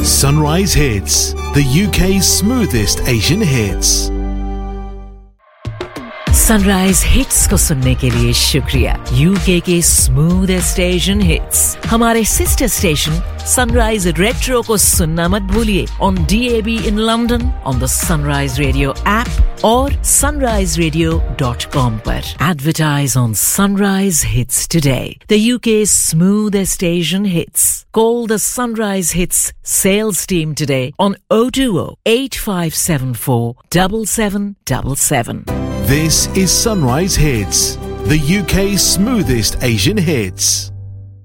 Sunrise Hits, the UK's smoothest Asian hits. Sunrise hits को सुनने के लिए शुक्रिया। यूके के स्मूथेस्ट एशियन हिट्स हमारे सिस्टर स्टेशन सनराइज रेट्रो को सुनना मत भूलिए on DAB in London, on the sunrise radio app और sunriseradio.com पर। Advertise on Sunrise Hits today. The UK's smoothest Asian hits. Call the Sunrise Hits sales team today on 020 8574 7777. This is Sunrise Hits, the UK's smoothest Asian hits.